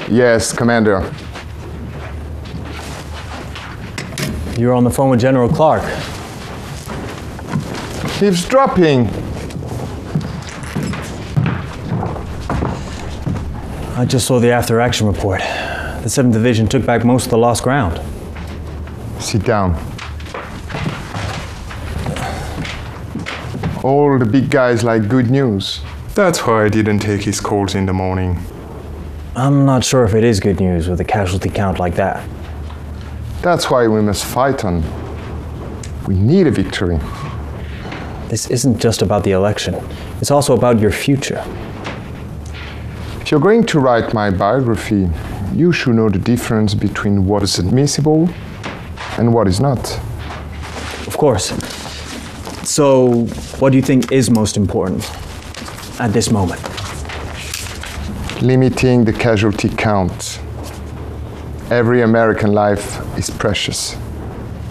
Yes, Commander. You're on the phone with General Clark. Eavesdropping. I just saw the after-action report. The 7th Division took back most of the lost ground. Sit down. All the big guys like good news. That's why I didn't take his calls in the morning. I'm not sure if it is good news with a casualty count like that. That's why we must fight on. We need a victory. This isn't just about the election. It's also about your future. If you're going to write my biography, you should know the difference between what is admissible and what is not. Of course. So, what do you think is most important at this moment? Limiting the casualty count. Every American life is precious.